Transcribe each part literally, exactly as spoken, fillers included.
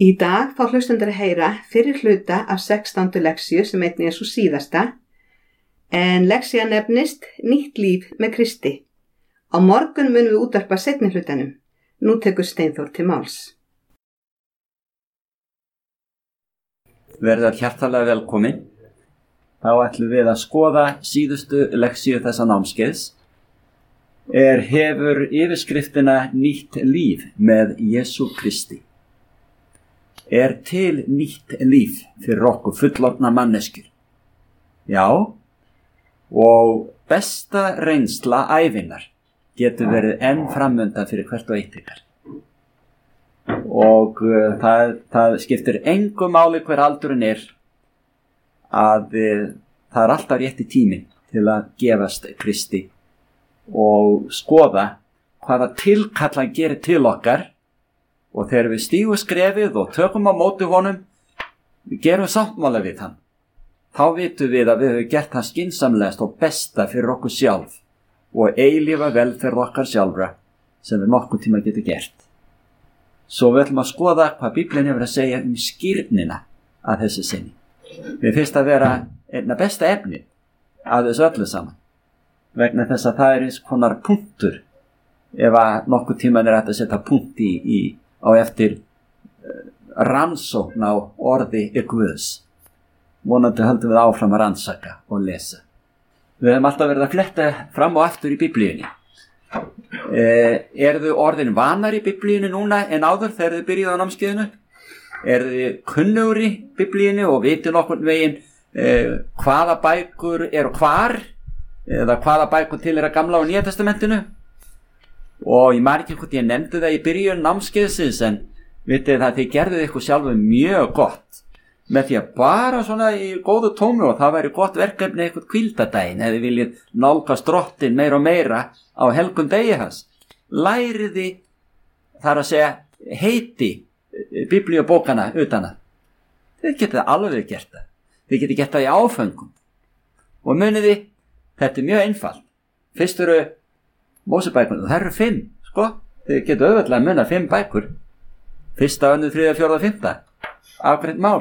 Í dag fá hlustendur að heyra fyrir hluta af sextándu lexíu sem einnig er svo síðasta, en lexían nefnist Nýtt líf með Kristi. Á morgun munum við útvarpa seinni hlutanum. Nú tekur Steinþór til máls. Verðar hjartalega velkomin. Þá ætlum við að skoða síðustu lexíu þessa námskeiðs. Er hefur yfirskriftina Nýtt líf með Jesú Kristi. Er til nýtt líf fyrir okkur fullorðna manneskjur? Já, og besta reynsla ævinnar getur verið enn framundan fyrir hvert og eitt ykkar. Og uh, það, það skiptir engu máli hver aldurinn er, að uh, það er alltaf rétti tíminn til að gefast Kristi og skoða hvaða tilkall hann gerir til okkar. Og þegar við stígum skrefið og tökum á móti honum, við gerum sáttmála við hann. Þá vitum við að við höfum gert það skynsamlegast og besta fyrir okkur sjálf og eilífa velferð okkar sjálfra sem við nokkuð tíma getum gert. Svo við ætlum að skoða hvað Biblían hefur að segja um skírnina að þessu sinni. Við finnst að vera einna besta efni að þessu öllu saman. Vegna þess að það er eins konar punktur ef að nokkuð tíman er hægt að setja punkt í, í á eftir uh, rannsókn á orði Guðs. Vonandi höldum við áfram að rannsaka og lesa. Við hefum alltaf verið að fletta fram og aftur í Biblíunni. Eh, eru þau orðin vanar í Biblíunni núna en áður þegar þau byrjuðu á námskeiðinu? Eru þau kunnugur í Biblíunni og viti nokkurn veginn eh, hvaða bækur eru hvar? Eða hvaða bækur til er að Gamla og Nýja testamentinu? Og ég man ekki hvort ég nefndi það í byrjun námskeiðsins, en vitið það þið gerðuð ykkur sjálfu mjög gott með því að bara svona í góðu tómi, og það væri gott verkefni eitthvað hvíldardaginn eða viljið nálgast Drottinn meira og meira á helgum degi hans. Læriði þar að segja heiti biblíubókana utan að. Þið getið alveg gert það. Þið getið gert það í áföngum. Og muniði, þetta er mjög einfalt. Fyrst eru Mósebækurnar, það eru fimm, sko. Þið getur auðvitað að muna fimm bækur. Fyrsta, önnur, þriðja, fjórða, fimmta. Afgreitt mál.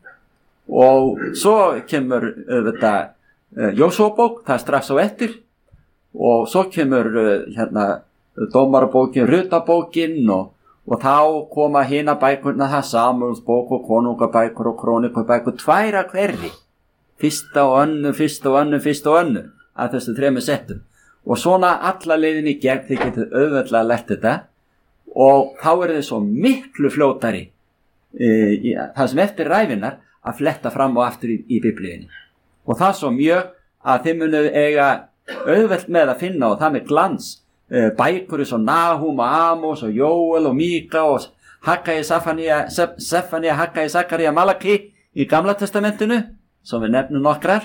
Og svo kemur auðvitað uh, Jósúabók, það er strax á eftir. Og svo kemur uh, hérna Dómarabókin, Rutabókin og, og þá koma hina bækurna það, Samúelsbók og Konungabækur og Krónikabækur, tværa hverri. Fyrsta og önnur, fyrsta og önnur, fyrsta og önnur, að þessu þremur settum. Og svona alla leiðin í gegn, þið getið auðveldlega lært þetta og þá er þið svo miklu fljótari e, í, það sem eftir ræfinar að fletta fram og aftur í, í Biblíunni. Og það svo mjög að þið munuð eiga auðveld með að finna og það með glans e, bækur eins og Nahum og Amos og Jóel og Míka og Haggai, Sefania, Sefania, Haggai, Sakaría, Malaki í Gamla testamentinu, sem við nefnum nokkrar,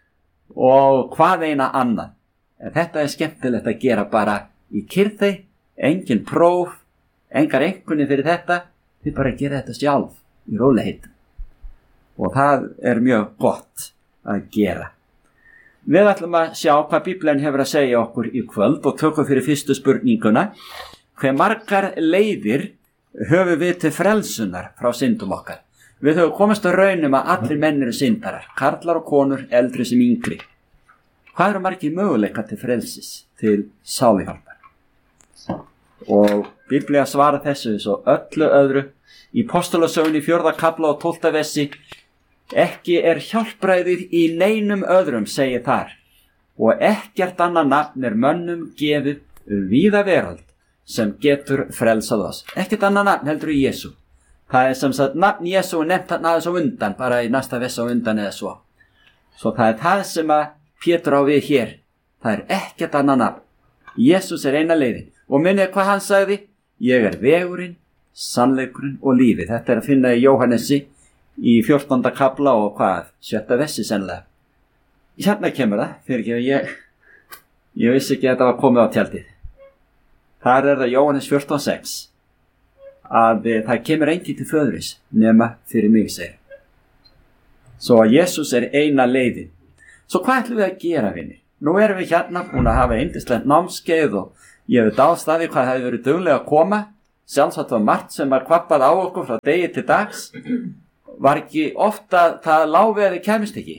og hvað eina annað. Þetta er skemmtilegt að gera bara í kyrrþey, engin próf, engar einkunni fyrir þetta, þið bara gera þetta sjálf í rólegheitum. Og það er mjög gott að gera. Við ætlum að sjá hvað Biblían hefur að segja okkur í kvöld og tökum fyrir fyrstu spurninguna. Hve margar leiðir höfum við til frelsunar frá syndum okkar? Við höfum komast að raunum að allir menn eru syndarar, karlar og konur, eldri sem yngri. Hvað eru margir möguleika til frelsis, til sáluhjálpar? Og Biblía svarar þessu svo öllu öðru í Postulasögunni fjórða kafla og tólfta versi. Ekki er hjálpræðið í neinum öðrum, segir þar, og ekkert annað nafn er mönnum gefið um víða veröld sem getur frelsað oss. Ekkert annað nafn heldur í Jesú. Það er sem sagt nafn Jesú nefnt hann aðeins á undan, bara í næsta versi á undan eða svo. Svo það er það sem að Pétur á við hér. Það er ekkert annað nafn. Jesús er eina leiðin. Og minnið hvað hann sagði? Ég er vegurinn, sannleikurinn og lífið. Þetta er að finna í Jóhannesi í fjórtánda kafla og hvað? Sjötta versi sennilega. Hérna kemur það, fyrir ekki að ég, ég vissi ekki að þetta var komið á tjaldið. Þar er það Jóhannes fjórtán sex. Að það kemur enginn til föðuris nema fyrir mig, segir. Svo að Jesús er eina leiðin. Svo hvað ætlum við að gera, vinir? Nú erum við hérna búin að hafa yndislegt námskeið og ég hef dáðst að því hvað hefði verið duglega að koma sjálfsagt var margt sem var kvappað á okkur frá degi til dags, var ekki ofta það láfi að við kæmist ekki.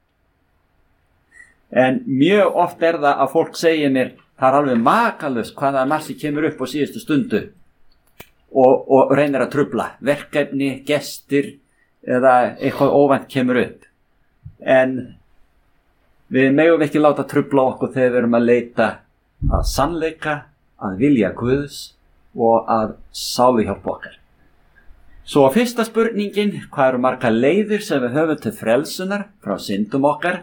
En mjög oft er það að fólk segja mér, það er alveg makalust hvaða massi kemur upp á síðustu stundu og, og reynir að trufla, verkefni, gestir eða eitthvað óvænt kemur upp. En við megum ekki láta trufla okkur þegar við erum að leita að sannleika, að vilja Guðs og að sáluhjálpa okkar. Svo fyrsta spurningin, hvað eru margar leiðir sem við höfum til frelsunar frá syndum okkar?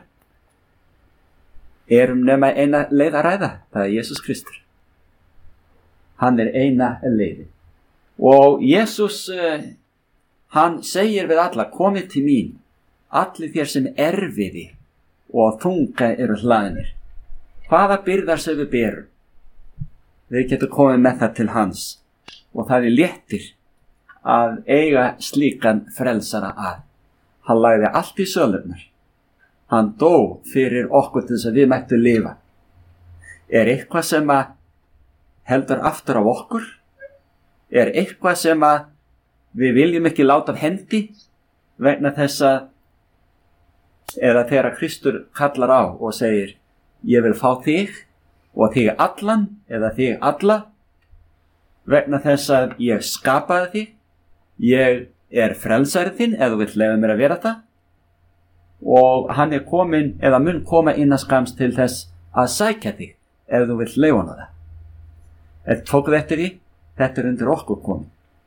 Erum nema eina leið að ræða, það er Jesús Kristur. Hann er eina leiði. Og Jesús, hann segir við alla, komið til mín, allir þér sem erfiði og þunga eru hlaðnir. Hvaða byrðar sem við berum? Við getum komið með það til hans og það er léttir að eiga slíkan frelsara að. Hann lagði allt í sölurnar. Hann dó fyrir okkur til þess að við mættum lifa. Er eitthvað sem að heldur aftur á okkur? Er eitthvað sem að við viljum ekki láta af hendi vegna þess að eða þegar Kristur kallar á og segir ég vil fá þig og þig allan eða þig alla vegna þess að ég skapaði þig, ég er frelsarið þinn eða þú vill leyfa mér að vera það og hann er komin eða mun koma innan skams til þess að sækja þig ef þú vill leyfa hana það. Er tókuð eftir því? Þetta er undir okkur komin.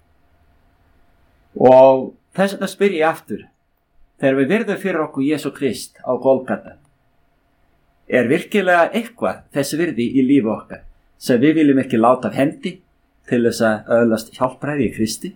Og þess vegna spyr ég aftur, þegar við virðum fyrir okkur Jesú Krist á Golgata, er virkilega eitthvað þess virði í lífi okkar sem við viljum ekki láta af hendi til þess að öðlast hjálpræði í Kristi?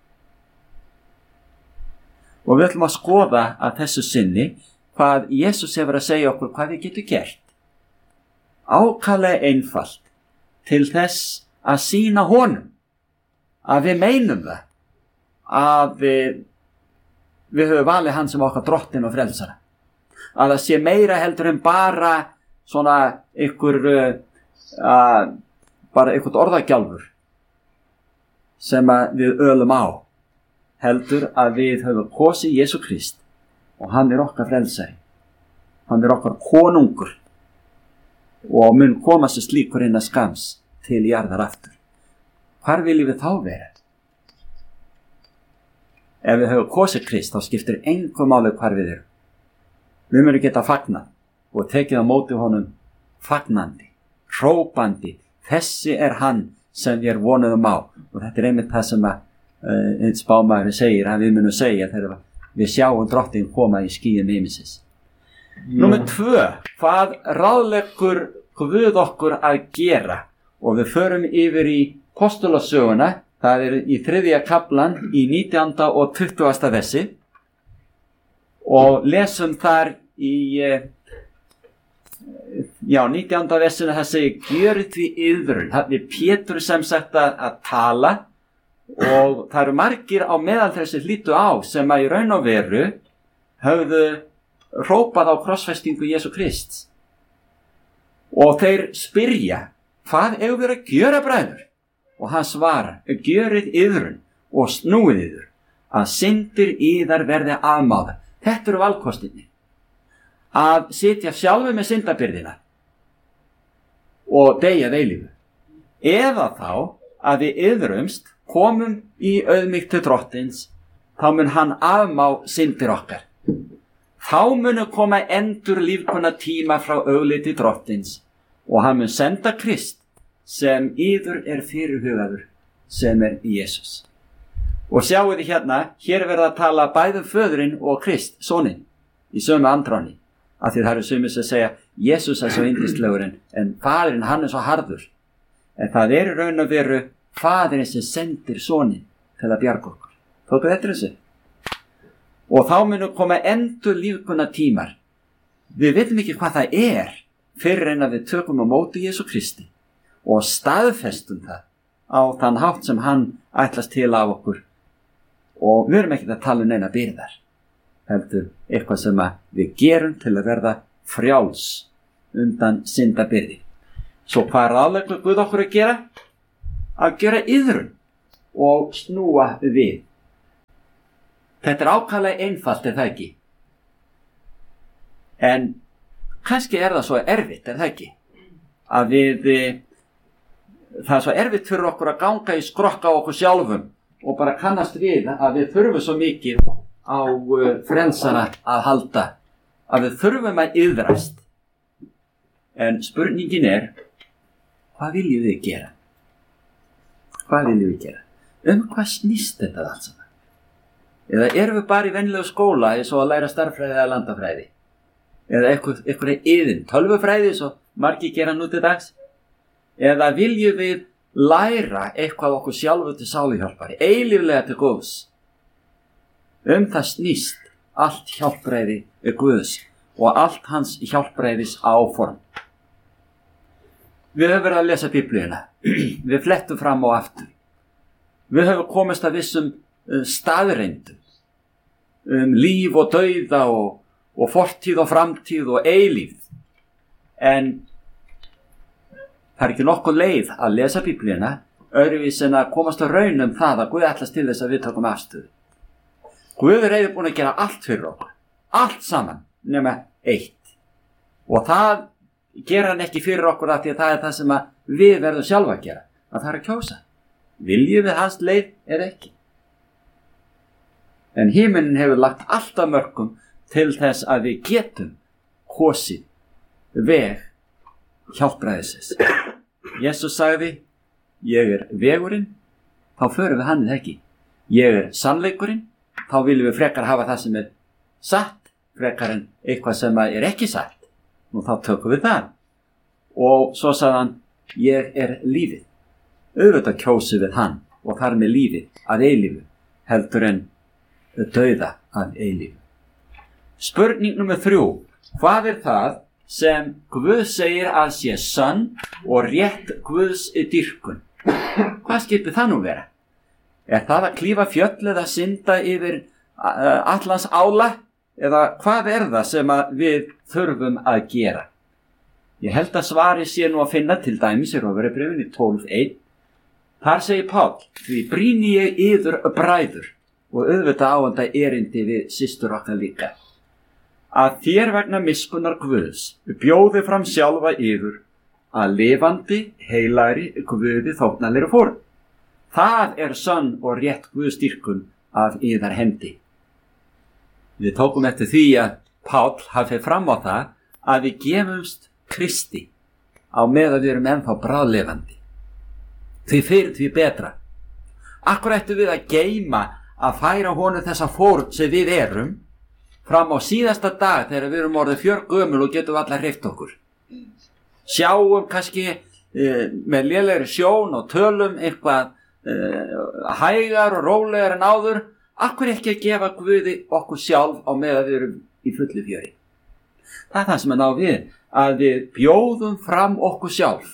Og við ætlum að skoða að þessu sinni hvað Jesús hefur að segja okkur hvað við getum gert. Ákaflega einfalt til þess að sýna honum að við meinum það, að við, við höfum valið hann sem okkar drottin og frelsara. Að það sé meira heldur en bara svona ykkur, uh, bara ykkur orðagjálfur sem að við ölum á. Heldur að við höfum kosið Jesú Krist og hann er okkar frelsari. Hann er okkar konungur og mun koma sér slíkur inn að skams til jarðar aftur. Hvar viljum við þá vera? Ef við höfum kosið Krist þá skiptir engu máli hvar við erum. Við munum geta fagnað og tekið á móti honum fagnandi, hrópandi. Þessi er hann sem við vonuðum á og þetta er einmitt það sem að Uh, einn spámaður segir að við munum segja þegar við sjáum drottin koma í skýjum himinsins. Númer tvö, hvað ráðleggur Guð okkur að gera? Og við förum yfir í Postulasöguna, það er í þriðja kaflan í nítjánda og tuttugasta versi og lesum þar í uh, já, nítjánda versinu það segir gjörið því yðrun. Það er Pétur sem sagt að, að tala og það eru margir á meðal þessi hlýtu á sem að í raun og veru höfðu hrópað á krossfestingu Jesú Krist og þeir spyrja hvað eigum við að gjöra bræður? Og hann svarar, gjörið yðrun og snúið yður að syndir yðar verði afmáðar. Þetta eru valkostinni, að sitja sjálfu með syndabyrðina og deyja eilífu, eða þá að við yðrumst komum í auðmýkt til drottins, þá mun hann afmá syndir okkar. Þá munu koma endur lífkona tíma frá augliti drottins og hann mun senda Krist sem yður er fyrirhugaður, sem er Jesús. Og sjáu þið hérna, hér verða að tala bæðum föðurinn og Krist, soninn, í sömu andráni, af því það eru sumir sem segja Jesús er svo yndislegur en, en faðurinn hann er svo harður. En það er í raun og veru faðirinn sem sendir soninn til að bjarga okkur. Tókuð þetta þessu? Og þá munu koma endur lífkunna tímar. Við veitum ekki hvað það er fyrir en að við tökum á móti Jesú Kristi og staðfestum það á þann hátt sem hann ætlast til af okkur. Og við erum ekki að tala um neina byrðar. Heldur eitthvað sem við gerum til að verða frjáls undan syndabyrði. Svo hvað er ráðleggur Guð okkur að gera? Að gera yðrun og snúa við. Þetta er ákaflega einfalt, er það ekki? En kannski er það svo erfitt, er það ekki? Að við, það er svo erfitt fyrir okkur að ganga í skrokk á okkur sjálfum og bara kannast við að við þurfum svo mikið á frelsara að halda, að við þurfum að iðrast. En spurningin er, hvað viljum við gera? Hvað viljum við gera? Um hvað snýst þetta allt saman? Eða erum við bara í venjulegu skóla eins og að læra stærðfræði eða landafræði? Eða eitthvað, eitthvað yðin, tölvufræði svo margir gera nú til dags? Eða viljum við læra eitthvað okkur sjálfu til sáluhjálpari, eilíflega til Guðs? Um það snýst allt hjálpræði Guðs og allt hans hjálpræðis áform. Við höfum verið að lesa Biblíuna, við flettum fram og aftur. Við höfum komist að vissum staðreindum, um líf og dauða og, og fortíð og framtíð og eilífð. En það er ekki nokkuð leið að lesa Biblíuna, öðruvís en að komast að raun um það að Guð ætlast til þess að við tökum afstöðu. Guð er reiður búin að gera allt fyrir okkur, allt saman, nema eitt. Og það gera hann ekki fyrir okkur af því að það er það sem að við verðum sjálfa að gera, að það er að kjósa. Viljum við hans leið eða ekki? En himinin hefur lagt allt af mörkum til þess að við getum kosið veg hjálpræðisins. Jesús sagði, ég er vegurinn, þá förum við hann eða ekki. Ég er sannleikurinn, þá viljum við frekar hafa það sem er satt, frekar en eitthvað sem er ekki satt. Og þá tökum við það. Og svo sagði hann, ég er lífið. Auðvitað kjósum við hann og þar með lífið að eilífu, heldur en dauða að eilífu. Spurning nummer þrjú. Hvað er það sem Guð segir að sé sönn og rétt Guðs dýrkun? Hvað skiptir það nú vera? Er það að klífa fjöll eða synda yfir allans ála? Eða hvað er það sem að við þurfum að gera? Ég held að svari sé nú að finna til dæmis í Rómverjabréfinu tólf eitt. Þar segir Páll, því brýni ég yður bræður, og auðvitað áanda erindi við systur okkar líka, að þér vegna miskunnar Guðs bjóði fram sjálfa yður að lifandi, heilagri Guði þóknanlegri fórn. Það er sönn og rétt Guðs dýrkun af yðar hendi. Við tókum eftir því að Páll hafi fram á það að við gefumst Kristi á meðan við erum ennþá bráðlifandi. Því fyrir því betra. Akkur ættum við að geyma að færa honum þessa fórn sem við erum fram á síðasta dag þegar við erum orðið fjörgömul og getum allar hreyft okkur. Sjáum kannski e, með lélegri sjón og tölum eitthvað e, hægar og rólegar en áður. Akkur ekki að gefa Guði okkur sjálf á meðan við erum í fullu fjöri. Það er það sem er ná við, að við bjóðum fram okkur sjálf.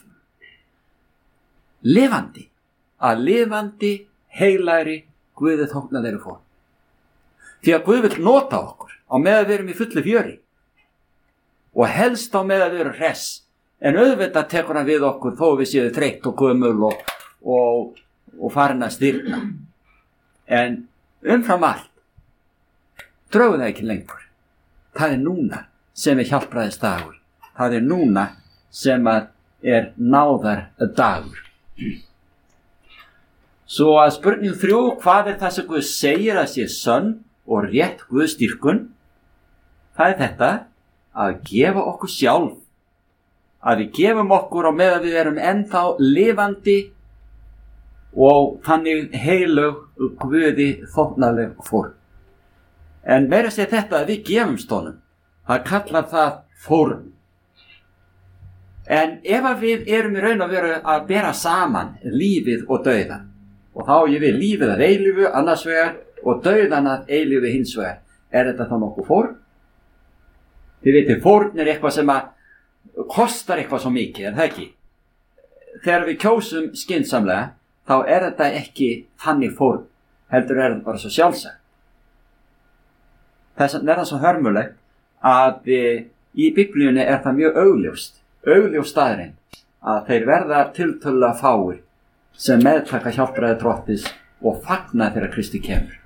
Lifandi, að lifandi, heilagri Guði þóknanlegri fórn. Því að Guð vill nota okkur á meðan við erum í fullu fjöri. Og helst á meðan við erum hress. En auðvitað tekur hann við okkur þó við séum þreytt og gömul og, og, og farin að stirna. En umfram allt, drögu það ekki lengur. Það er núna sem er hjálpræðis dagur. Það er núna sem er náðar dagur. Svo að spurning þrjú, hvað er það sem Guð segir að sé sönn og rétt Guðs dýrkun? Það er þetta að gefa okkur sjálf. Að við gefum okkur á meðan við erum ennþá lifandi og þannig heilög Guði þóknanleg fórn. En meira að segja þetta að við gefumst honum, það kallar það fórn. En ef að við erum í raun og veru að bera saman lífið og dauðan, og þá ég við lífið að eilífu annars vegar og dauðan að eilífu hins vegar, er þetta þá nokkuð fórn? Þið veitir, fórn er eitthvað sem að kostar eitthvað svo mikið, er það ekki? Þegar við kjósum skynsamlega, þá er þetta ekki þannig fórn, heldur er þetta bara svo sjálfsagt. Þess vegna er það svo hörmulegt að í Biblíunni er það mjög augljóst, augljóst staðurinn að þeir verða tiltölulega fáir sem meðtaka hjálpræði Drottins og fagna þegar Kristi kemur.